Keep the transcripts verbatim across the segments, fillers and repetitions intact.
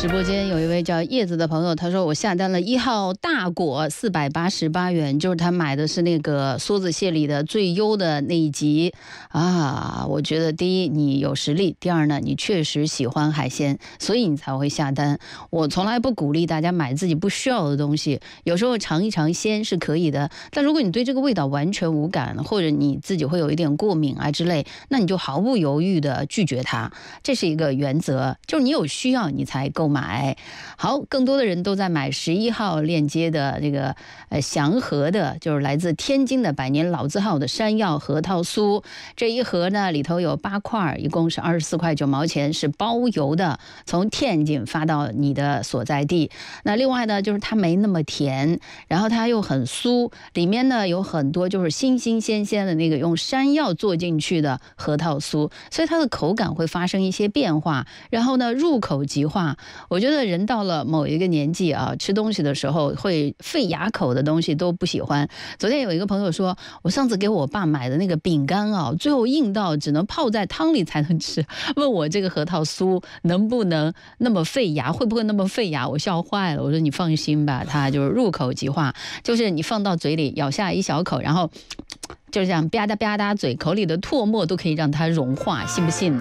直播间有一位叫叶子的朋友，他说我下单了一号大果四百八十八元，就是他买的是那个梭子蟹里的最优的那一集啊。我觉得第一你有实力，第二呢你确实喜欢海鲜，所以你才会下单。我从来不鼓励大家买自己不需要的东西，有时候尝一尝鲜是可以的，但如果你对这个味道完全无感，或者你自己会有一点过敏啊之类，那你就毫不犹豫的拒绝它，这是一个原则，就是你有需要你才购买。好，更多的人都在买十一号链接的这个呃祥和的，就是来自天津的百年老字号的山药核桃酥，这一盒呢里头有八块，一共是二十四块九毛钱，是包邮的，从天津发到你的所在地。那另外呢，就是它没那么甜，然后它又很酥，里面呢有很多就是新新鲜鲜的那个用山药做进去的核桃酥，所以它的口感会发生一些变化，然后呢入口即化。我觉得人到了某一个年纪啊，吃东西的时候会费牙口的东西都不喜欢。昨天有一个朋友说，我上次给我爸买的那个饼干啊，最后硬到只能泡在汤里才能吃，问我这个核桃酥能不能那么费牙，会不会那么费牙，我笑坏了。我说你放心吧，它就是入口即化，就是你放到嘴里咬下一小口，然后就是这样吧嗒吧嗒，嘴口里的唾沫都可以让它融化，信不信？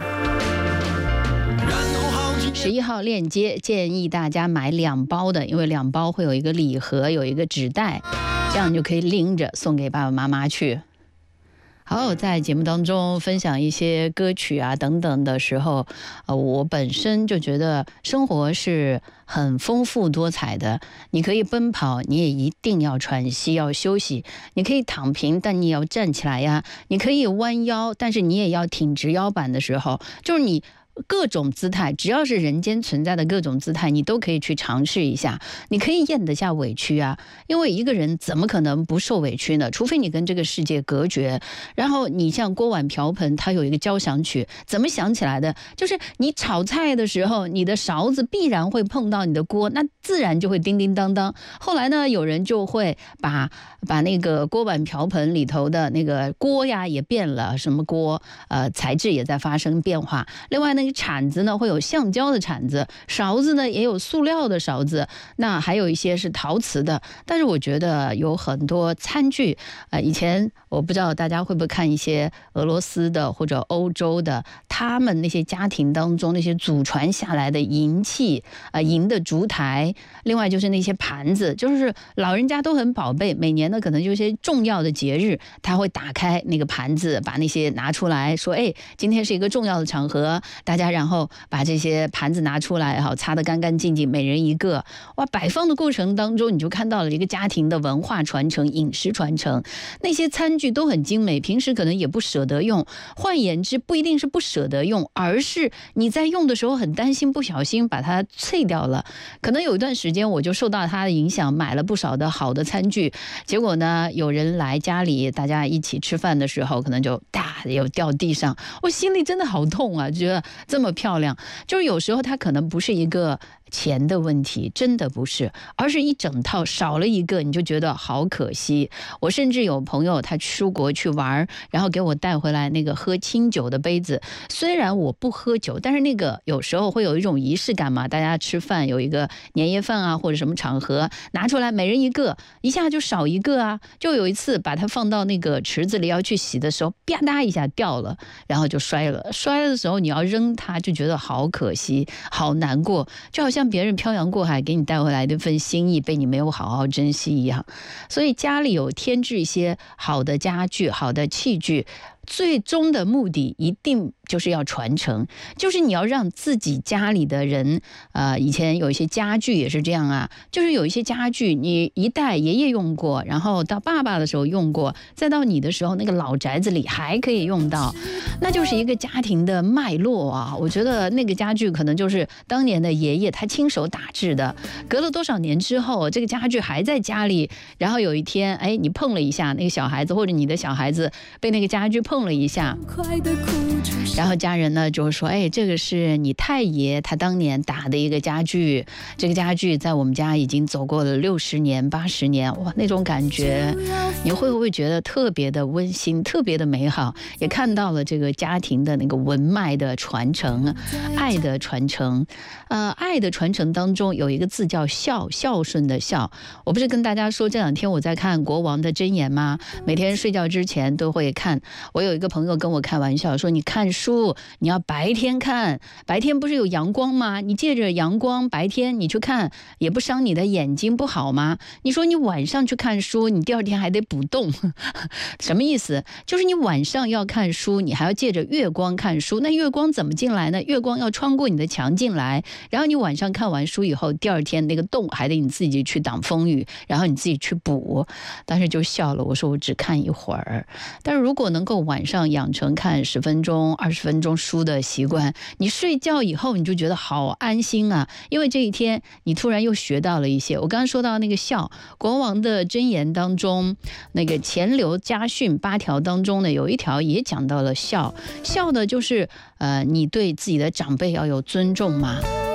十一号链接建议大家买两包的，因为两包会有一个礼盒，有一个纸袋，这样就可以拎着送给爸爸妈妈去。好，在节目当中分享一些歌曲啊等等的时候，呃，我本身就觉得生活是很丰富多彩的。你可以奔跑，你也一定要喘息，要休息；你可以躺平，但你也要站起来呀；你可以弯腰，但是你也要挺直腰板的时候，就是你各种姿态，只要是人间存在的各种姿态，你都可以去尝试一下。你可以咽得下委屈啊，因为一个人怎么可能不受委屈呢？除非你跟这个世界隔绝。然后你像锅碗瓢盆，它有一个交响曲，怎么想起来的？就是你炒菜的时候，你的勺子必然会碰到你的锅，那自然就会叮叮当当。后来呢，有人就会把把那个锅碗瓢盆里头的那个锅呀也变了，什么锅呃材质也在发生变化。另外那个铲子呢会有橡胶的铲子，勺子呢也有塑料的勺子，那还有一些是陶瓷的。但是我觉得有很多餐具，呃，以前我不知道大家会不会看一些俄罗斯的或者欧洲的，他们那些家庭当中那些祖传下来的银器，呃，银的烛台，另外就是那些盘子，就是老人家都很宝贝，每年呢可能有些重要的节日，他会打开那个盘子，把那些拿出来说，哎，今天是一个重要的场合，大家然后把这些盘子拿出来，好擦得干干净净，每人一个。哇，摆放的过程当中，你就看到了一个家庭的文化传承、饮食传承。那些餐具都很精美，平时可能也不舍得用。换言之，不一定是不舍得用，而是你在用的时候很担心不小心把它碎掉了。可能有一段时间我就受到它的影响，买了不少的好的餐具，结果呢，有人来家里，大家一起吃饭的时候，可能就哒有掉地上，我心里真的好痛啊，觉得这么漂亮。就是有时候它可能不是一个钱的问题，真的不是，而是一整套少了一个，你就觉得好可惜。我甚至有朋友他出国去玩，然后给我带回来那个喝清酒的杯子。虽然我不喝酒，但是那个有时候会有一种仪式感嘛，大家吃饭有一个年夜饭啊，或者什么场合拿出来，每人一个，一下就少一个啊。就有一次把它放到那个池子里要去洗的时候，啪嗒一下掉了，然后就摔了。摔了的时候你要扔它，就觉得好可惜，好难过，就好像像别人漂洋过海给你带回来的一份心意被你没有好好珍惜一样。所以家里有添置一些好的家具、好的器具，最终的目的一定就是要传承，就是你要让自己家里的人，呃，以前有一些家具也是这样啊，就是有一些家具你一代爷爷用过，然后到爸爸的时候用过，再到你的时候那个老宅子里还可以用到，那就是一个家庭的脉络啊。我觉得那个家具可能就是当年的爷爷他亲手打制的，隔了多少年之后，这个家具还在家里，然后有一天，哎，你碰了一下那个小孩子，或者你的小孩子被那个家具碰了一下， 然后家人呢就会说，哎，这个是你太爷他当年打的一个家具，这个家具在我们家已经走过了六十年八十年，哇，那种感觉你会不会觉得特别的温馨，特别的美好，也看到了这个家庭的那个文脉的传承，爱的传承。呃，爱的传承当中有一个字叫孝，孝顺的孝。我不是跟大家说这两天我在看国王的箴言吗？每天睡觉之前都会看。我有一个朋友跟我开玩笑说，你看书你要白天看，白天不是有阳光吗？你借着阳光白天你去看也不伤你的眼睛，不好吗？你说你晚上去看书，你第二天还得补洞，什么意思？就是你晚上要看书，你还要借着月光看书，那月光怎么进来呢？月光要穿过你的墙进来，然后你晚上看完书以后，第二天那个洞还得你自己去挡风雨，然后你自己去补。当时就笑了，我说我只看一会儿。但是如果能够晚上养成看十分钟二十分钟书的习惯，你睡觉以后你就觉得好安心啊，因为这一天你突然又学到了一些。我刚刚说到那个孝，国王的箴言当中，那个钱流家训八条当中呢，有一条也讲到了孝。孝的就是呃，你对自己的长辈要有尊重嘛，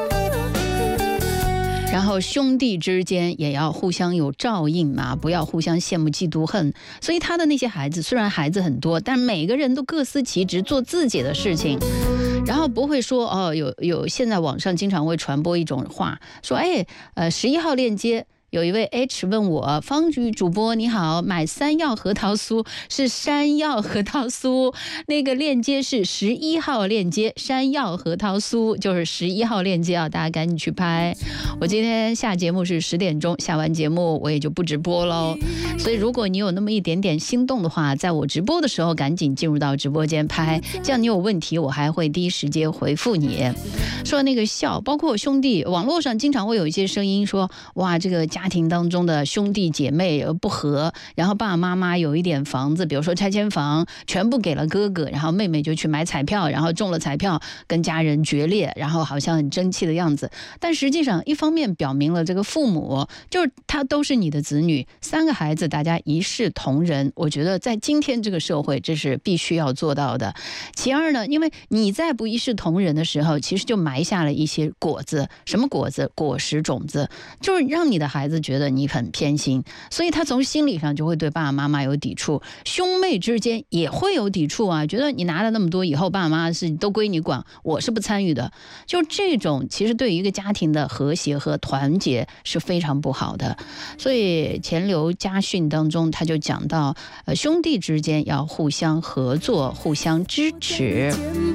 然后兄弟之间也要互相有照应嘛，不要互相羡慕嫉妒恨。所以他的那些孩子虽然孩子很多，但每个人都各司其职，做自己的事情，然后不会说哦，有有现在网上经常会传播一种话，说哎，呃，十一号链接。有一位 H 问我，方宇主播你好，买山药核桃酥是山药核桃酥，那个链接是十一号链接，山药核桃酥就是十一号链接啊，大家赶紧去拍。我今天下节目是十点钟，下完节目我也就不直播喽。所以如果你有那么一点点心动的话，在我直播的时候赶紧进入到直播间拍，这样你有问题我还会第一时间回复你。说那个笑，包括我兄弟，网络上经常会有一些声音说，哇，这个家庭当中的兄弟姐妹不和，然后爸爸妈妈有一点房子，比如说拆迁房，全部给了哥哥，然后妹妹就去买彩票，然后中了彩票，跟家人决裂，然后好像很争气的样子。但实际上，一方面表明了这个父母就是他都是你的子女，三个孩子大家一视同仁，我觉得在今天这个社会，这是必须要做到的。其二呢，因为你在不一视同仁的时候，其实就埋下了一些果子，什么果子？果实种子，就是让你的孩子觉得你很偏心，所以他从心理上就会对爸爸妈妈有抵触，兄妹之间也会有抵触啊，觉得你拿了那么多以后，爸爸妈妈是都归你管，我是不参与的。就这种其实对于一个家庭的和谐和团结是非常不好的。所以钱流家训当中他就讲到，呃，兄弟之间要互相合作，互相支持。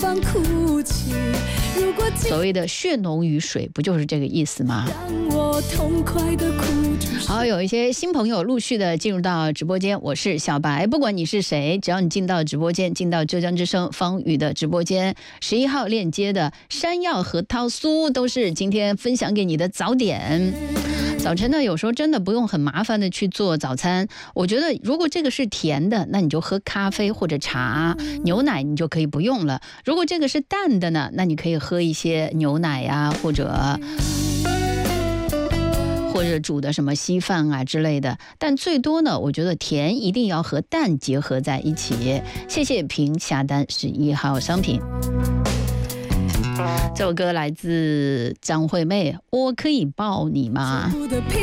所谓的血浓于水，不就是这个意思吗？好，有一些新朋友陆续的进入到直播间，我是小白。不管你是谁，只要你进到直播间，进到浙江之声方宇的直播间，十一号链接的山药核桃酥都是今天分享给你的早点。早晨呢，有时候真的不用很麻烦的去做早餐。我觉得如果这个是甜的，那你就喝咖啡或者茶，牛奶你就可以不用了。如果这个是淡的呢，那你可以喝一些牛奶呀，或者或者煮的什么稀饭啊之类的。但最多呢，我觉得甜一定要和淡结合在一起。谢谢平下单十一号商品。这首歌来自张惠妹，我可以抱你吗？